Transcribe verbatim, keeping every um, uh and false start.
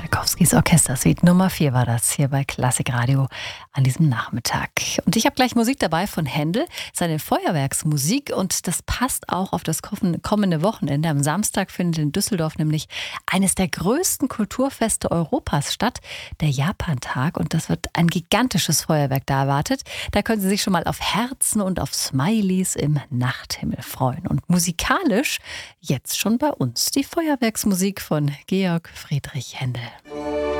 Tschaikowskis Orchestersuite Nummer vier war das hier bei Klassikradio an diesem Nachmittag. Und ich habe gleich Musik dabei von Händel, seine Feuerwerksmusik, und das passt auch auf das kommende Wochenende. Am Samstag findet in Düsseldorf nämlich eines der größten Kulturfeste Europas statt, der Japantag, und das wird ein gigantisches Feuerwerk da erwartet. Da können Sie sich schon mal auf Herzen und auf Smileys im Nachthimmel freuen. Und musikalisch jetzt schon bei uns die Feuerwerksmusik von Georg Friedrich Händel.